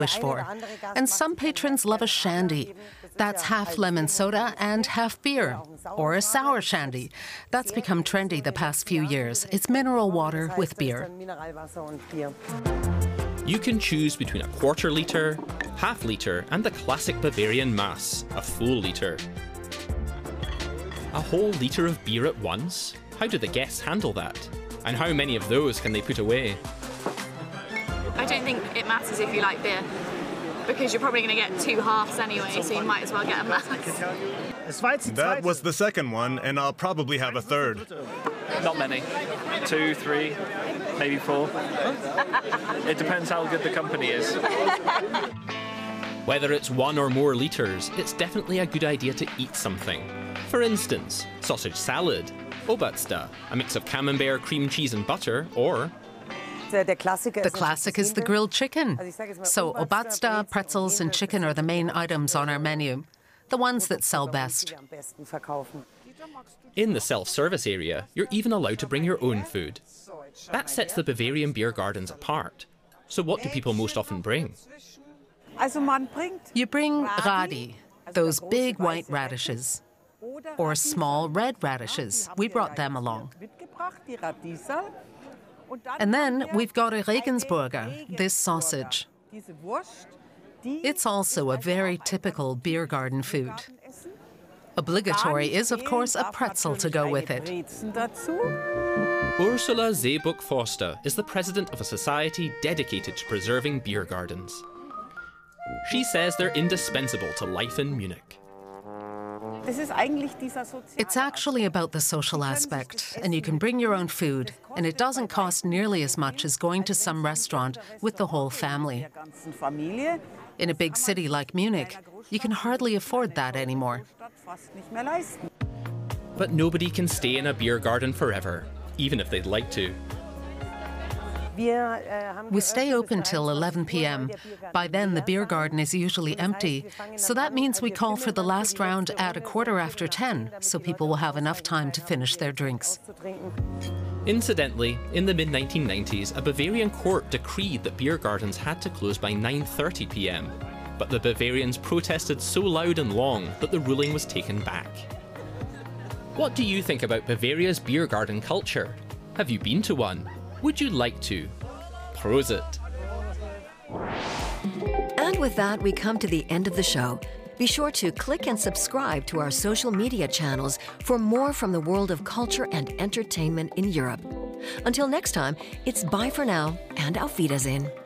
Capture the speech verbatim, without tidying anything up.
wish for. And some patrons love a shandy. That's half lemon soda and half beer. Or a sour shandy. That's become trendy the past few years. It's mineral water with beer. You can choose between a quarter litre, half litre and the classic Bavarian Mass, a full litre. A whole litre of beer at once? How do the guests handle that? And how many of those can they put away? I don't think it matters if you like beer, because you're probably going to get two halves anyway, so you might as well get a Mass. That was the second one, and I'll probably have a third. Not many. Two, three, maybe four. It depends how good the company is. Whether it's one or more litres, it's definitely a good idea to eat something. For instance, sausage salad, Oberste, a mix of camembert, cream cheese and butter, or... The classic is the grilled chicken. So Oberste, pretzels and chicken are the main items on our menu, the ones that sell best. In the self-service area, you're even allowed to bring your own food. That sets the Bavarian beer gardens apart. So what do people most often bring? You bring Radi, those big white radishes, or small red radishes. We brought them along. And then we've got a Regensburger, this sausage. It's also a very typical beer garden food. Obligatory is, of course, a pretzel to go with it. Ursula Seebuck-Forster is the president of a society dedicated to preserving beer gardens. She says they're indispensable to life in Munich. It's actually about the social aspect, and you can bring your own food, and it doesn't cost nearly as much as going to some restaurant with the whole family. In a big city like Munich, you can hardly afford that anymore. But nobody can stay in a beer garden forever, even if they'd like to. We stay open till eleven p m By then, the beer garden is usually empty, so that means we call for the last round at a quarter after ten, so people will have enough time to finish their drinks. Incidentally, in the mid nineteen nineties, a Bavarian court decreed that beer gardens had to close by nine thirty p m But the Bavarians protested so loud and long that the ruling was taken back. What do you think about Bavaria's beer garden culture? Have you been to one? Would you like to? Prosit. And with that, we come to the end of the show. Be sure to click and subscribe to our social media channels for more from the world of culture and entertainment in Europe. Until next time, it's bye for now and auf Wiedersehen.